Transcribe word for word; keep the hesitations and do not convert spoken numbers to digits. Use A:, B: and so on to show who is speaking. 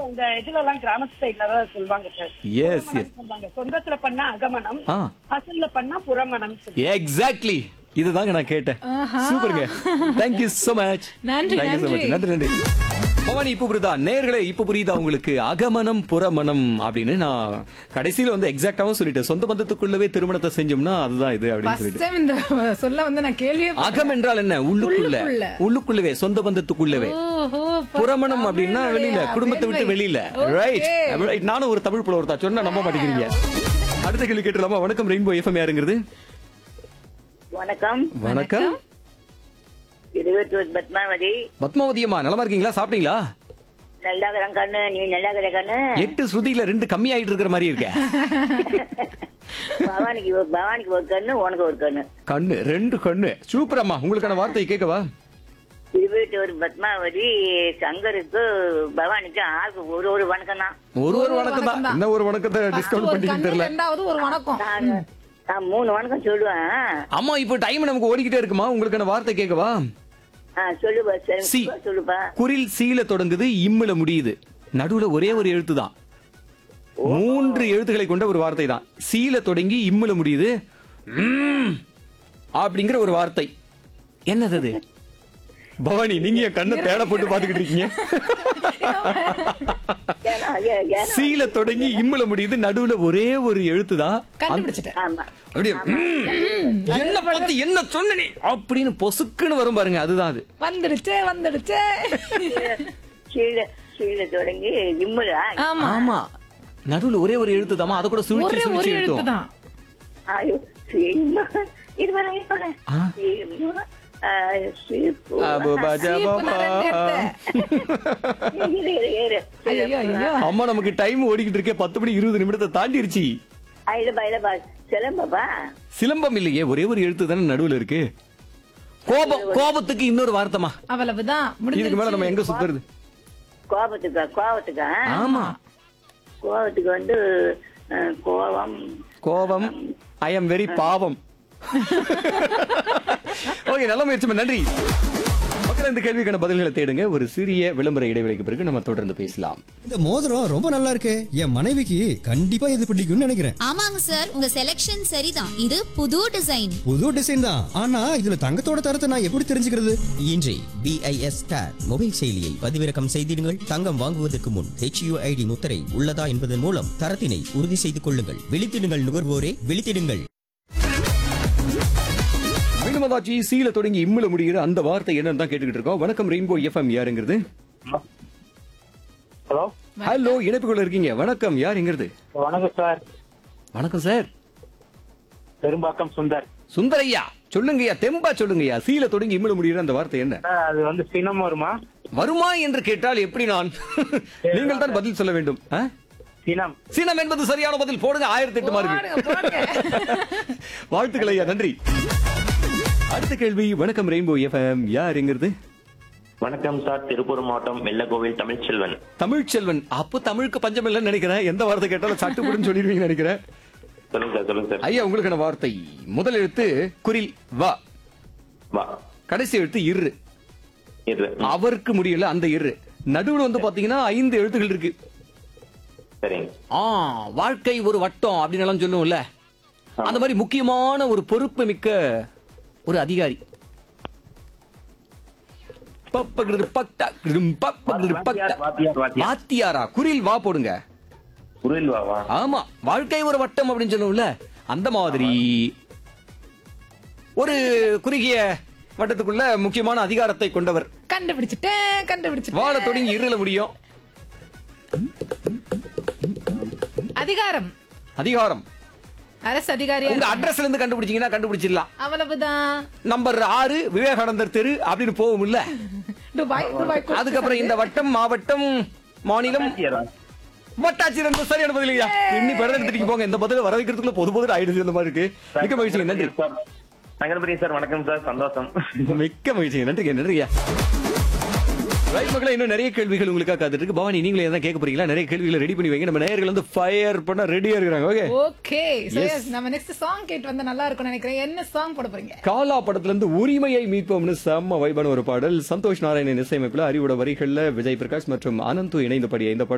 A: இந்த இதுல எல்லாம் கிராமத்து சைட்ல தான் சொல்லுவாங்க சார்.
B: எஸ் எஸ்
A: சொல்லுவாங்க சொந்தத்துல பண்ணா அகமனம்,
B: ஆ
A: அசல்ல பண்ணா புறமணம்.
B: எக்ஸாக்ட்லி இதுதாங்க நான் கேட்டேன். சூப்பருங்க. Thank you so much.
C: நன்றி,
B: Thank you so much.
C: நன்றி.
B: நன்றி நன்றி. பவானி இப்ப புரியுதா நேர்களே? இப்ப புரியுதா உங்களுக்கு அகமனம் புறமணம் அப்படின்னு? நான் கடைசியில வந்து எக்ஸாக்டாவும் சொல்லிட்டேன். சொந்த பந்தத்துக்குள்ளவே திருமணத்தை செஞ்சோம்னா அதுதான் இது அப்படின்னு
C: First
B: சொல்லிட்டு.
C: time இந்த சொல்ல வந்து நான் கேள்வியே
B: அகம் என்றால் என்ன? உள்ளுக்குள்ள,
C: உள்ளுக்குள்ள.
B: உள்ளுக்குள்ளவே, சொந்த பந்தத்துக்குள்ளவே.
C: ஓஹோ,
B: புறமணம் அப்படின்னா வெளியில, குடும்பத்தை விட்டு வெளியில. ரைட். நானும் ஒரு தமிழ் புலவர் தான், சொன்னா நம்ப மாட்டேங்கிறீங்க. அடுத்த கேள்வி கேட்டுலாமா? வணக்கம் ரெயின்போ எஃப்எம், யாருங்கிறது?
D: வணக்கம்.
B: வணக்கம்
D: இருபத்தூர் பத்மாவதி.
B: பத்மாவதி அம்மா, நலமா இருக்கீங்களா? சாப்பிட்டீங்களா?
D: நல்லா இருக்கிறேன் கண்ணு. நீ நல்லா இருக்கிற கண்ணு.
B: எட்டு ஸ்ருதியில ரெண்டு கம்மி ஆயிட்டு இருக்கிற மாதிரி இருக்க.
D: பவானிக்கு ஒரு- பவானிக்கு ஒரு கண்ணு, உனக்கு ஒரு கண்ணு.
B: கண்ணு, ரெண்டு கண்ணு. சூப்பர் அம்மா. உங்களுக்கான வார்த்தை கேட்கவா?
D: இருபத்தூர் பத்மாவதி, சங்கருக்கு பவானிக்கு ஆளுக்கு ஒரு ஒரு வணக்கம் தான்.
B: ஒரு ஒரு வணக்கம் தான். என்ன ஒரு வணக்கத்தை
C: First
B: டிஸ்கவுண்ட்
C: ஒரு
B: பண்ணிட்டு
C: கண்ணு,
B: தெரியல.
C: ரெண்டாவது ஒரு வணக்கம்.
D: நான் நான் மூணு வணக்கம் சொல்லுவேன்.
B: அம்மா இப்போ டைம் நமக்கு ஓடிக்கிட்டே இருக்குமா? உங்களுக்கான வார்த்தை கேட்கவா?
D: ஆ, சொல்லுப்பா. சரி,
B: சி.
D: சொல்லுப்பா.
B: குரில் சீல தொடங்குது, இம்முல முடியுது. நடுவுல ஒரே ஒரு எழுத்து தான். மூன்று எழுத்துக்களை கொண்ட ஒரு வார்த்தை தான். சீல தொடங்கி இம்முல முடியுது. ம் அப்படிங்கிற ஒரு வார்த்தை. என்னது அது? பவானி, நீங்க என் கண்ணை தேட போட்டு பாத்துக்கிட்டு இருக்கீங்க.
D: ஏன்னா, ஏ- ஏன்னா,
B: சீல தொடங்கி இம்முல முடியுது, நடுவுல ஒரே ஒரு எழுத்து தான்.
C: கண்டுபிடிச்சிட்டேன்.
D: ஆமா.
B: அப்படியே ம், என்ன பார்த்து என்ன சொன்ன நீ அப்படின்னு பொசுக்குன்னு வரும் பாருங்க, அதுதான் அது.
C: வந்துடுச்சே வந்துடுச்சே.
D: சீல சீல தொடங்கி இம்முலா.
C: ஆமா,
B: ஆமா, நடுவுல ஒரே ஒரு எழுத்து தாமா. அத கூட சுழிச்சு
C: ஒரே ஒரு
B: சுழிச்சு
C: எழுத்து
B: எழுத்தும்.
C: தான்.
D: ஐயோ, சீமா. இது வர இது வர.
B: ஆ.
D: சீமா. ஆ, சீப்பு.
B: அபு பஜா
C: சீப்பு
B: பாபா.
C: நான் ரெண்டு எடுத்தேன்.
D: இரு, இரு, இரு.
C: ஐயோ, ஐயோ.
B: அம்மா, நமக்கு டைம் ஓடிக்கிட்டு இருக்கே. பத்து மணி இருபது நிமிடத்தை தாண்டிருச்சு.
D: ஆ, இல்லப்பா, இல்லப்பா. சிலம்பப்பா.
B: சிலம்பம் இல்லையே, ஒரே ஒரு எழுத்து தானே நடுவுல இருக்கு. கோபம், கோபத்துக்கு இன்னொரு வார்த்தைமா.
C: அவ்வளவுதான்,
B: இதுக்கு மேல நம்ம எங்க சுத்துறது?
D: கோபத்துக்கா? கோபத்துக்கா?
B: ஆமா,
D: கோபத்துக்கு வந்து அஹ், கோபம்.
B: கோபம். ஐ எம் வெரி பாவம். ஓகே, நல்ல முயற்சி, நன்றி. மக்கள், இந்த கேள்விக்கான பதில்களை தேடுங்க. ஒரு சிறிய விளம்பர இடைவெளிக்கு பிறகு நம்ம தொடர்ந்து பேசலாம்.
E: இந்த மோதிரம் ரொம்ப நல்லா இருக்கு. என் மனைவிக்கு கண்டிப்பா இது பிடிக்கும்னு நினைக்கிறேன்.
F: ஆமாங்க சார், உங்க செலக்ஷன் சரிதான். இது புது டிசைன்.
E: புது டிசைன் தான். ஆனா இதுல தங்கத்தோட தரத்தை நான் எப்படி தெரிஞ்சுக்கிறது?
G: இன்றே பிஐஎஸ் ஸ்டார் மொபைல் செயலியை பதிவிறக்கம் செய்திடுங்கள். தங்கம் வாங்குவதற்கு முன் ஹெச்யூஐடி முத்திரை உள்ளதா என்பதன் மூலம் தரத்தினை உறுதி செய்து கொள்ளுங்கள். விழித்திடுங்கள் நுகர்வோரே, விழித்திடுங்கள்.
B: மீனமதாச்சி, சீல தொடங்கி இம்முல முடிகிற அந்த வார்த்தை என்னன்னு தான் கேட்டுக்கிட்டு இருக்கோம். வணக்கம் ரெயின்போ எஃப்எம், யாருங்கிறது?
H: ஹலோ.
B: ஹலோ, இணைப்புக்குள்ள இருக்கீங்க. வணக்கம், யாருங்கிறது?
H: வணக்கம் சார்.
B: வணக்கம் சார்.
H: பெரும்பாக்கம் சுந்தர்.
B: சுந்தரையா, சொல்லுங்கய்யா, தெம்பா சொல்லுங்கய்யா. சீல தொடங்கி இம்முல முடிகிற அந்த வார்த்தை என்ன?
H: சார், அது வந்து சினம் வருமா?
B: வருமா என்று கேட்டால் எப்படி நான்? நீங்கள் தான் பதில் சொல்ல வேண்டும். ஆ?
H: சினம்.
B: சினம் என்பது சரியான பதில். போடுங்க, ஆயிரத்தி எட்டு மார்க்.
C: போடுங்க, போடுங்க.
B: வாழ்த்துக்கள் ஐயா, நன்றி. அடுத்த கேள்வி. வணக்கம் ரெயின்போ எஃப்எம், யாருங்கிறது?
I: வணக்கம் சார், திருப்பூர் மாவட்டம் வெள்ளக்கோவில் தமிழ்ச்செல்வன்.
B: தமிழ்ச்செல்வன். அப்போ தமிழுக்கு பஞ்சம் இல்லைன்னு நினைக்கிறேன். எந்த வார்த்தை கேட்டாலும் சட்டுப்புடுன்னு சொல்லிடுவீங்கன்னு நினைக்கிறேன்.
I: சொல்லுங்க சார், சொல்லுங்க சார்.
B: ஐயா, உங்களுக்கான வார்த்தை. முதல் எழுத்து குரில் வா,
I: வா.
B: கடைசி எழுத்து இரு.
I: இரு. ம்,
B: அவருக்கு முடியல அந்த இரு. நடுவுல வந்து பாத்தீங்கன்னா ஐந்து எழுத்துகள் இருக்கு.
I: சரிங்க.
B: ஆ, வாழ்க்கை ஒரு வட்டம் அப்படின்னு எல்லாம் சொல்லுவோம்ல, அந்த மாதிரி முக்கியமான ஒரு பொறுப்பு மிக்க ஒரு அதிகாரி. பப்பகிடு பக்டா, கிடும் பப்பகிடு பக்டா.
I: வாத்தியார், வாத்தியார்.
B: வாத்தியாரா? குரில் வா போடுங்க.
I: குரில் வாவா?
B: ஆமா, வாழ்க்கை ஒரு வட்டம் அப்படின்னு சொல்லுவோம்ல, அந்த மாதிரி ஒரு குறுகிய வட்டத்துக்குள்ள முக்கியமான அதிகாரத்தை கொண்டவர்.
C: கண்டுபிடிச்சிட்டேன், கண்டுபிடிச்சிட்டேன்.
B: வாழ தொடங்கி இருள முடியும்.
C: அதிகாரம்,
B: அதிகாரம்.
C: அரசு அதிகாரியா
B: உங்க
C: இருக்காங்க.
B: அட்ரஸ்ல இருந்து கண்டுபிடிச்சீங்கன்னா கண்டுபிடிச்சிடலாம்.
C: அவ்வளவுதான்.
B: நம்பர் ஆறு விவேகானந்தர் தெரு அப்படின்னு போகும் இல்ல.
C: Dubai, Dubai.
B: அதுக்கப்புறம் இந்த வட்டம், மாவட்டம், மாநிலம், வட்டாட்சியர். சரியான பதில் இல்லையா? இன்னி பெற எடுத்துட்டு போங்க. இந்த பதில வர வைக்கிறதுக்குள்ள பொது பொது ஆயிடுச்சு. அந்த மாதிரி இருக்கு. மிக்க மகிழ்ச்சி, நன்றி.
I: சங்கரபிரியன் சார், வணக்கம் சார், சந்தோஷம்.
B: மிக்க மகிழ்ச்சி, நன்றிங்க, நன்றியா. ரைட் மக்களே, இன்னும் நிறைய கேள்விகள் உங்களுக்காக காத்துட்டு இருக்கு. பவானி, நீங்களே எதாவது கேட்க போறீங்களா? நிறைய கேள்விகளை ரெடி பண்ணி வைங்க. நம்ம நேயர்கள் வந்து ஃபயர் பண்ண ரெடியா இருக்காங்க. Okay,
C: okay. சரி, நம்ம நெக்ஸ்ட் சாங் கேட்டு வந்தா நல்லா இருக்கும்னு நினைக்கிறேன். என்ன சாங் போட போறீங்க?
B: காலா படத்துல இருந்து உரிமையை மீட்போம்னு செம்ம வைபான ஒரு பாடல். சந்தோஷ் நாராயணன் இசையமைப்புல, அறிவோட வரிகள்ல விஜய் பிரகாஷ் மற்றும் அனந்து இணைந்த பாடிய இந்த பாடல்